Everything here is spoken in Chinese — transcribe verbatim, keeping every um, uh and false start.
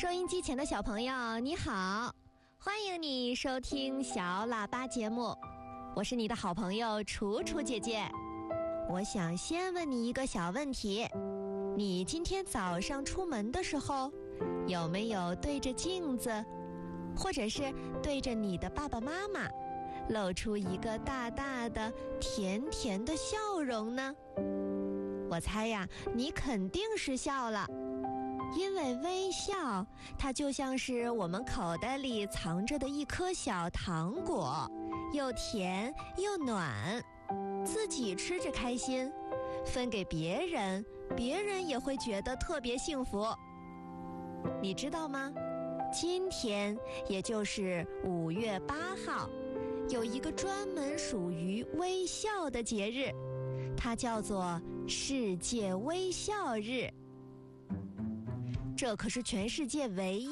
收音机前的小朋友你好，欢迎你收听小喇叭节目，我是你的好朋友楚楚姐姐。我想先问你一个小问题，你今天早上出门的时候有没有对着镜子，或者是对着你的爸爸妈妈露出一个大大的甜甜的笑容呢？我猜呀，你肯定是笑了，因为微笑它就像是我们口袋里藏着的一颗小糖果，又甜又暖，自己吃着开心，分给别人，别人也会觉得特别幸福。你知道吗？今天也就是五月八号，有一个专门属于微笑的节日，它叫做世界微笑日。这可是全世界唯一